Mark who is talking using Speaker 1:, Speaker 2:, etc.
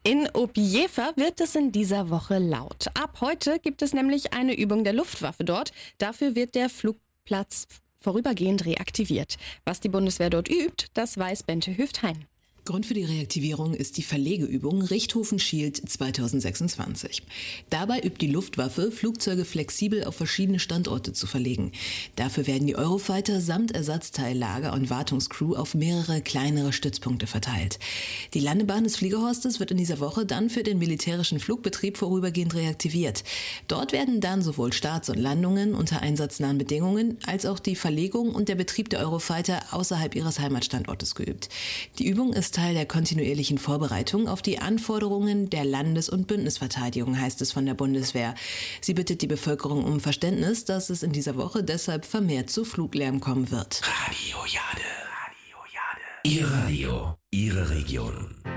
Speaker 1: In Objever wird es in dieser Woche laut. Ab heute gibt es nämlich eine Übung der Luftwaffe dort. Dafür wird der Flugplatz vorübergehend reaktiviert. Was die Bundeswehr dort übt, das weiß Bente Hüft-Hein.
Speaker 2: Grund für die Reaktivierung ist die Verlegeübung Richthofen-Schild 2026. Dabei übt die Luftwaffe, Flugzeuge flexibel auf verschiedene Standorte zu verlegen. Dafür werden die Eurofighter samt Ersatzteillager und Wartungscrew auf mehrere kleinere Stützpunkte verteilt. Die Landebahn des Fliegerhorstes wird in dieser Woche dann für den militärischen Flugbetrieb vorübergehend reaktiviert. Dort werden dann sowohl Starts und Landungen unter einsatznahen Bedingungen als auch die Verlegung und der Betrieb der Eurofighter außerhalb ihres Heimatstandortes geübt. Die Übung ist Teil der kontinuierlichen Vorbereitung auf die Anforderungen der Landes- und Bündnisverteidigung, heißt es von der Bundeswehr. Sie bittet die Bevölkerung um Verständnis, dass es in dieser Woche deshalb vermehrt zu Fluglärm kommen wird.
Speaker 3: Radio Jade. Ihr Radio, Ihre Region.